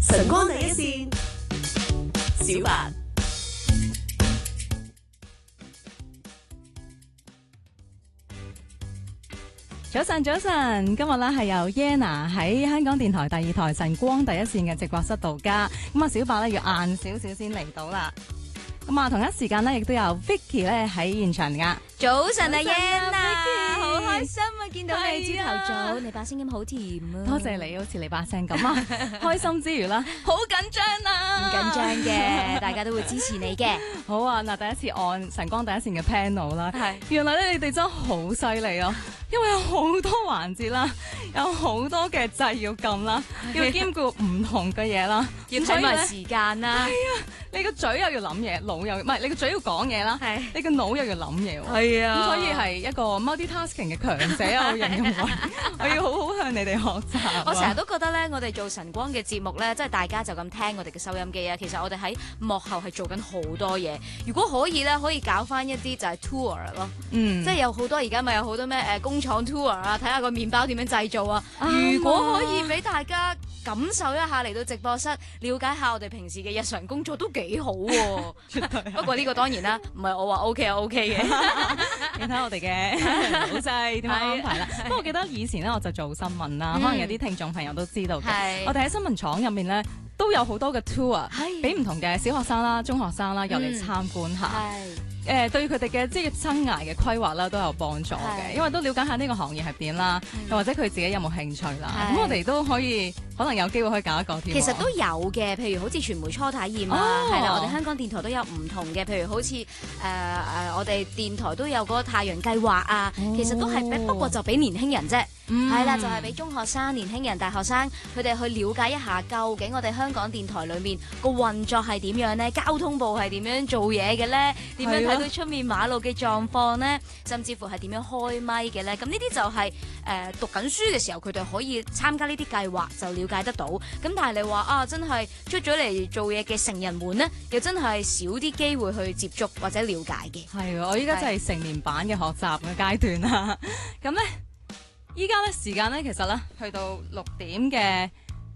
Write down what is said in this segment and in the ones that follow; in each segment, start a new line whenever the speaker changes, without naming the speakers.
晨光第一線，小白。
早晨，早晨，今日咧係由 Yana 喺香港電台第二台晨光第一線嘅直播室度加，咁啊小白咧要晏少少先嚟到啦。咁啊同一時間咧亦都有 Vicky 咧喺現場噶。
早晨啊
Yana，
好開心啊！見到你朝頭早，
啊
你把聲音好甜啊！
多謝你，好似你把聲咁啊！開心之餘啦，好緊張啊！
唔緊張嘅，大家都會支持你嘅。
好啊！嗱，第一次按晨光第一線嘅 panel 啦，原來咧你哋真係好犀利啊！因為有好多環節啦，有好多嘅掣要撳啦，要兼顧唔同嘅嘢啦，
要睇埋時間啦。
係啊，你個嘴又要諗嘢，腦又唔係你個嘴要講嘢啦，
係
你個腦又要諗嘢喎。
係啊，
咁所以係一個 multitasking 嘅強者啊！我形容為，我要好好向你哋學習。
我成日都覺得咧，我哋做晨光嘅節目咧，即係大家就咁聽我哋嘅收音機啊。其實我哋喺幕後係做緊好多嘢。如果可以咧，可以搞翻一啲就係 tour 咯，即係有好多而家咪有好多咩工廠 tour 啊，睇下個麵包點樣製造啊。如果可以俾大家感受一下嚟到直播室，了解下我哋平時嘅日常工作都幾好喎。不過呢個當然啦，唔係我話 OK 就 OK 嘅。
你睇我哋嘅老細點樣安排啦。不過我記得以前咧我就做新聞啦，可能有啲聽眾朋友都知道嘅。我哋喺新聞廠入面咧都有好多嘅 tour，俾唔同嘅小學生啦、中學生啦入嚟參觀下。對佢哋嘅職業生涯嘅規劃啦都有幫助嘅，因為都了解下呢個行業係點啦，又或者佢自己有冇興趣啦。咁我哋都可以可能有機會可以搞一個添。
其實都有嘅，譬如好似傳媒初體驗啊，係啦，我哋香港電台都有唔同嘅，譬如好似我哋電台都有嗰個太陽計劃啊，其實都係不過就俾年輕人啫。係啦，就係俾中學生、年輕人、大學生佢哋去了解一下，究竟我哋香港電台裏面個運作係點樣呢？交通部係點樣做嘢嘅呢？點樣睇到出面馬路嘅狀況呢？甚至乎係點樣開咪嘅呢？咁呢啲就係讀緊書嘅時候，佢哋可以參加呢啲計劃就了解得到。咁但係你話啊，真係出咗嚟做嘢嘅成人們呢，又真係少啲機會去接觸或者了解嘅。
係我依家真係成年版嘅學習嘅階段啦。咁呢。依家咧時間咧，其實咧去到6點嘅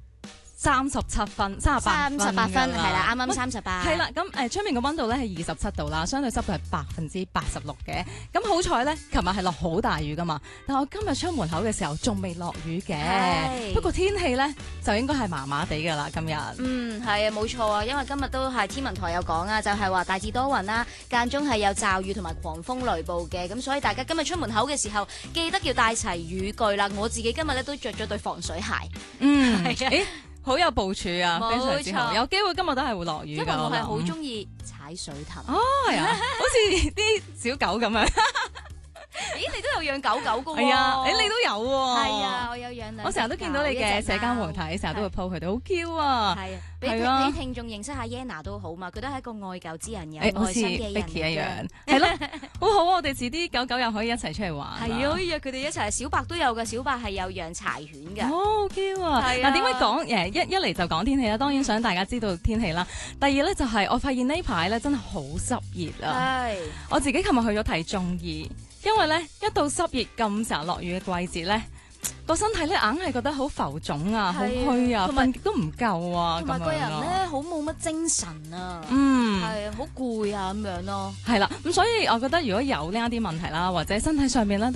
37分、38分
係啦，啱啱38。
係啦，咁出面嘅溫度咧係27度啦，相對濕度係86%嘅。咁好彩咧，琴日係落好大雨噶嘛，但我今日出門口嘅時候仲未落雨嘅。不過天氣咧就應該係麻麻地噶啦，今日。
係啊，冇錯啊，因為今日都係天文台有講啊，就係話大致多雲啦，間中係有驟雨同埋狂風雷暴嘅，咁所以大家今日出門口嘅時候記得要帶齊雨具啦。我自己今日咧都着咗對防水鞋。係啊。
好有部署啊，非常之好。有機會今日都係會落雨㗎。
因為我係好中意踩水氹。
哦，係啊，好似啲小狗咁樣。
咦，你都有養狗狗㗎喎？
係啊，你都有喎。
係啊，我有養兩隻狗。
我成日都見到你嘅社交媒體，成日都會 po 佢哋，好 Q 啊。
係啊，俾聽眾認識下 Yana 都好嘛，佢都係一個愛狗之人，有愛心嘅人。
好似 Vicky 一樣，係咯，好好啊！我哋遲啲狗狗又可以一齊出嚟玩。
係啊，可以約佢哋一齊。小白都有㗎，小白係有養柴犬㗎。
好 Q 啊！嗱，點解講一嚟就講天氣啦？當然想大家知道天氣啦。第二咧就係我發現呢排咧真係好濕熱啊！係，我自己琴日去咗睇中醫。因為咧，一到濕熱咁成日落雨嘅季節咧，個身體咧硬係覺得好浮腫啊，好虛啊，瞓極都唔夠啊，
同埋個人咧好冇乜精神啊，係啊，好攰啊咁樣咯。
係啦，咁所以我覺得如果有呢一啲問題啦，或者身體上面咧，